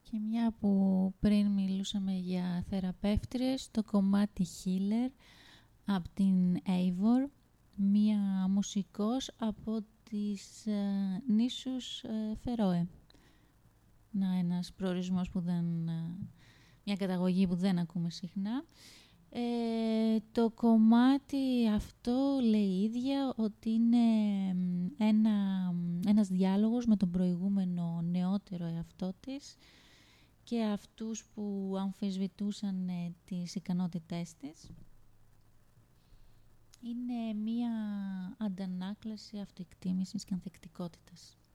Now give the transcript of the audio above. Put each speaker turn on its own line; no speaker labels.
Και μια που πριν μιλούσαμε για θεραπεύτριες, το κομμάτι Healer από την Eivor, μια μουσικός από τις νήσους Φερόε. Να, ένας προορισμός που δεν... μια καταγωγή που δεν ακούμε συχνά. Το κομμάτι αυτό λέει η ίδια ότι είναι ένας διάλογος με τον προηγούμενο νεότερο εαυτό της και αυτούς που αμφισβητούσαν τις ικανότητές της. Είναι μία αντανάκλαση αυτοεκτίμησης και ανθεκτικότητας.